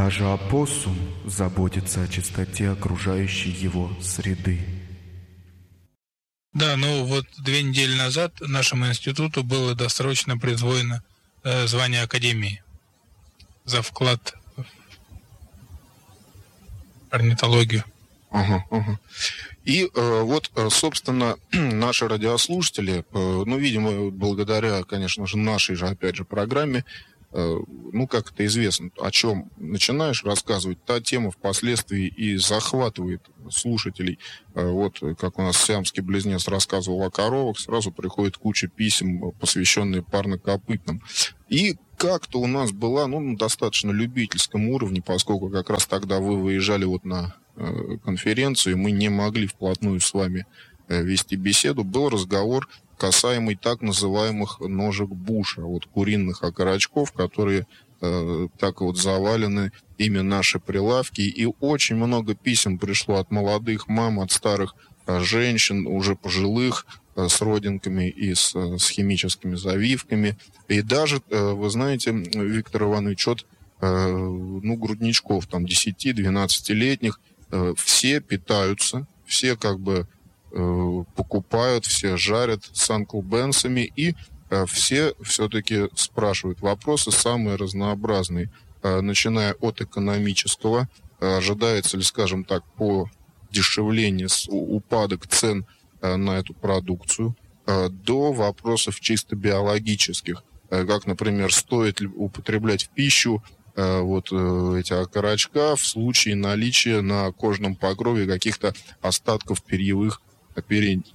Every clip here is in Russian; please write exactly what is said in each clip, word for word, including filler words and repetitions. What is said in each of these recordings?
Даже опоссум заботится о чистоте окружающей его среды. Да, ну вот две недели назад нашему институту было досрочно присвоено э, звание Академии за вклад в орнитологию. Ага, ага. И э, вот, собственно, наши радиослушатели, э, ну, видимо, благодаря, конечно же, нашей же, опять же, программе, э, ну, как это известно, о чем начинаешь рассказывать, та тема впоследствии и захватывает слушателей. Э, вот, как у нас сиамский близнец рассказывал о коровах, сразу приходит куча писем, посвященные парнокопытным. И как-то у нас была, ну, на достаточно любительском уровне, поскольку как раз тогда вы выезжали вот на конференцию, мы не могли вплотную с вами вести беседу, был разговор, касаемый так называемых ножек Буша, вот куриных окорочков, которые э, так вот завалены ими наши прилавки. И очень много писем пришло от молодых мам, от старых э, женщин, уже пожилых, э, с родинками и с, э, с химическими завивками. И даже, э, вы знаете, Виктор Иванович, от э, ну, грудничков, там, десяти-двенадцатилетних, все питаются, все как бы э, покупают, все жарят с Uncle Ben'сами, и э, все все-таки спрашивают вопросы самые разнообразные, э, начиная от экономического, э, ожидается ли, скажем так, подешевление, упадок цен э, на эту продукцию, э, до вопросов чисто биологических, э, как, например, стоит ли употреблять в пищу вот эти окорочка в случае наличия на кожном покрове каких-то остатков перьевых оперений.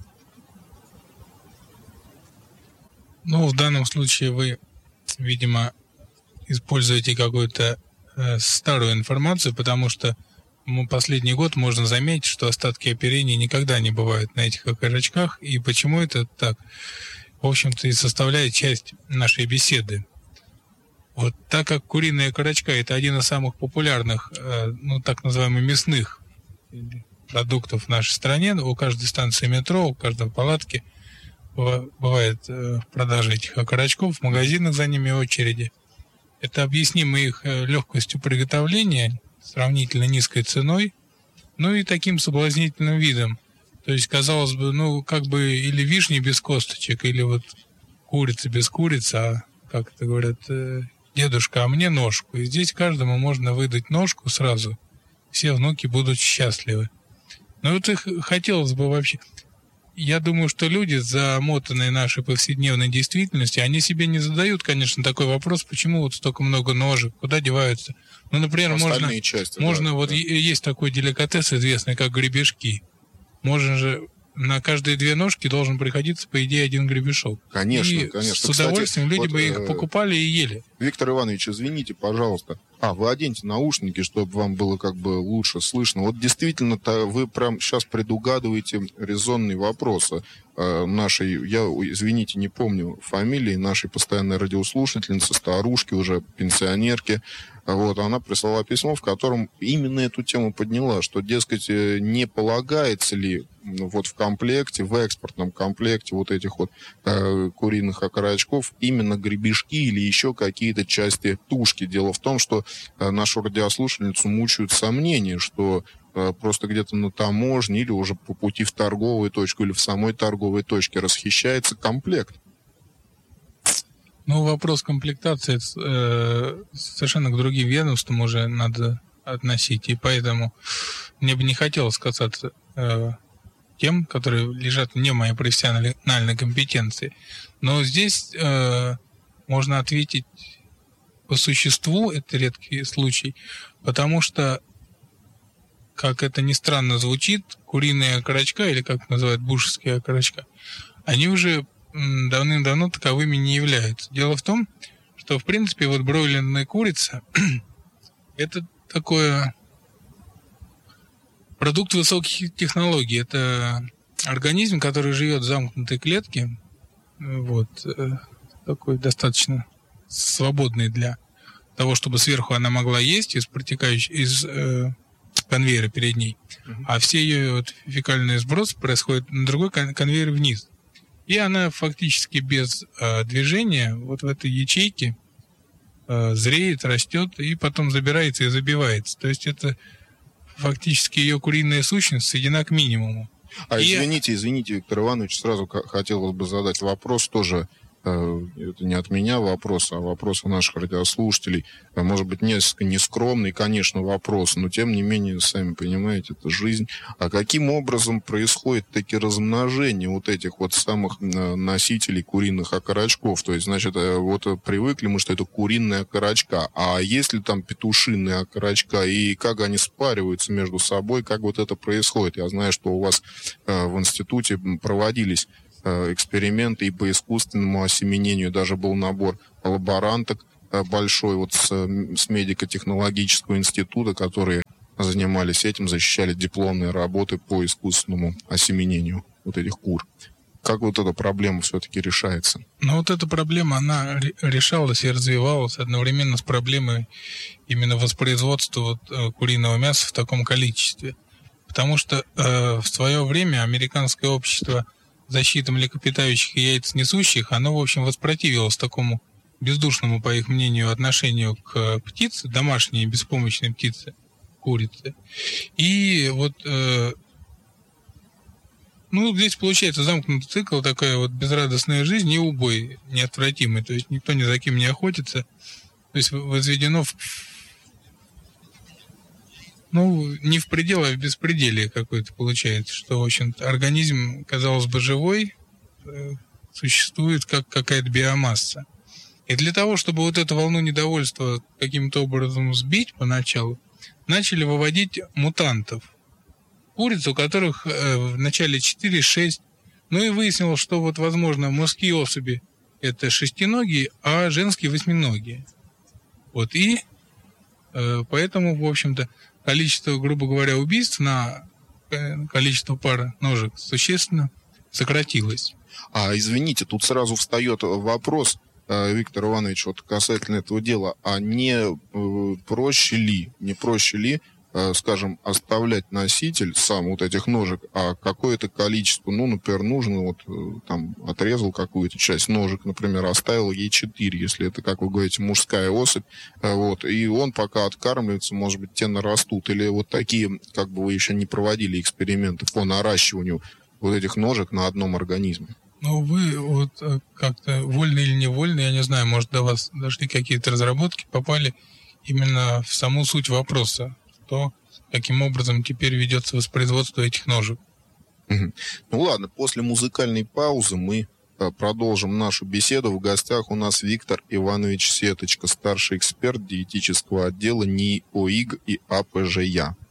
Ну, в данном случае вы, видимо, используете какую-то э, старую информацию, потому что ну, последний год можно заметить, что остатки оперений никогда не бывают на этих окорочках. И почему это так? В общем-то, и составляет часть нашей беседы. Вот так как куриная окорочка – это один из самых популярных, э, ну, так называемых мясных продуктов в нашей стране, у каждой станции метро, у каждой палатки бывает э, продажа этих окорочков, в магазинах за ними очереди. Это объяснимо их легкостью приготовления, сравнительно низкой ценой, ну и таким соблазнительным видом. То есть, казалось бы, ну, как бы или вишни без косточек, или вот курица без курицы, а, как это говорят, э, дедушка, а мне ножку. И здесь каждому можно выдать ножку сразу. Все внуки будут счастливы. Но вот их хотелось бы вообще... Я думаю, что люди, замотанные нашей повседневной действительностью, они себе не задают, конечно, такой вопрос, почему вот столько много ножек, куда деваются. Ну, например, можно, части, можно да, вот да. есть такой деликатес известный, как гребешки. Можно же... На каждые две ножки должен приходиться, по идее, один гребешок. Конечно, и конечно. с удовольствием Кстати, люди вот, бы их покупали и ели. Виктор Иванович, извините, пожалуйста. А, вы оденьте наушники, чтобы вам было как бы лучше слышно. Вот действительно-то вы прям сейчас предугадываете резонные вопросы э, нашей, я, извините, не помню фамилии, нашей постоянной радиослушательницы, старушки, уже пенсионерки. Вот, она прислала письмо, в котором именно эту тему подняла, что, дескать, не полагается ли вот в комплекте, в экспортном комплекте вот этих вот э, куриных окорочков именно гребешки или еще какие-то части тушки. Дело в том, что э, нашу радиослушательницу мучают сомнения, что э, просто где-то на таможне или уже по пути в торговую точку или в самой торговой точке расхищается комплект. Ну, вопрос комплектации э, совершенно к другим ведомствам уже надо относить, и поэтому мне бы не хотелось касаться э, тем, которые лежат вне моей профессиональной компетенции. Но здесь э, можно ответить по существу, это редкий случай, потому что, как это ни странно звучит, куриные окорочка, или как называют бушевские окорочка, они уже давным-давно таковыми не являются. Дело в том, что, в принципе, вот бройлерная курица это такое продукт высоких технологий. Это организм, который живет в замкнутой клетке, вот, такой достаточно свободный для того, чтобы сверху она могла есть из протекающей, из э, конвейера перед ней, mm-hmm. а все ее вот, фекальные сбросы происходят на другой кон- конвейер вниз. И она фактически без э, движения вот в этой ячейке э, зреет, растет и потом забирается и забивается. То есть это фактически ее куриная сущность сведена к минимуму. А и... извините, извините, Виктор Иванович, сразу хотелось бы задать вопрос тоже. Это не от меня вопрос, а вопрос у наших радиослушателей. Может быть, несколько нескромный, конечно, вопрос, но тем не менее, сами понимаете, это жизнь. А каким образом происходит таки размножение вот этих вот самых носителей куриных окорочков? То есть, значит, вот привыкли мы, что это куриная окорочка, а есть ли там петушиные окорочка, и как они спариваются между собой, как вот это происходит? Я знаю, что у вас в институте проводились эксперименты и по искусственному осеменению, даже был набор лаборанток большой вот с, с медико-технологического института, которые занимались этим, защищали дипломные работы по искусственному осеменению вот этих кур. Как вот эта проблема все-таки решается? Ну вот эта проблема, она решалась и развивалась одновременно с проблемой именно воспроизводства вот, куриного мяса в таком количестве. Потому что э, в свое время американское общество защиты млекопитающих и яйценесущих, оно, в общем, воспротивилось такому бездушному, по их мнению, отношению к птице, домашней беспомощной птице, курице. И вот, э, ну, здесь получается замкнутый цикл, такая вот безрадостная жизнь и убой неотвратимый, то есть никто ни за кем не охотится, то есть возведено в, ну, не в пределе, а в беспределе какой-то получается, что, в общем-то, организм, казалось бы, живой, э, существует как какая-то биомасса. И для того, чтобы вот эту волну недовольства каким-то образом сбить поначалу, начали выводить мутантов. Куриц, у которых э, в начале четыре-шесть, ну и выяснилось, что вот, возможно, мужские особи это шестиногие, а женские восьминогие. Вот, и э, поэтому, в общем-то, количество, грубо говоря, убийств на количество пар ножек существенно сократилось. А, извините, тут сразу встает вопрос, Виктор Иванович, вот касательно этого дела, а не э, проще ли, не проще ли, э, скажем, оставлять носитель сам вот этих ножек, а какое-то количество, ну, например, нужно, вот э, там отрезал какую-то часть ножек, например, оставил ей четыре, если это, как вы говорите, мужская особь, э, вот, и он пока откармливается, может быть, те нарастут, или вот такие, как бы вы еще не проводили эксперименты по наращиванию вот этих ножек на одном организме? Ну, вы вот как-то вольно или невольно, я не знаю, может, до вас дошли какие-то разработки, попали именно в саму суть вопроса, то, каким образом теперь ведется воспроизводство этих ножек. Угу. Ну ладно, после музыкальной паузы мы продолжим нашу беседу. В гостях у нас Виктор Иванович Сеточка, старший эксперт диетического отдела НИИ ОИГ и АПЖЯ.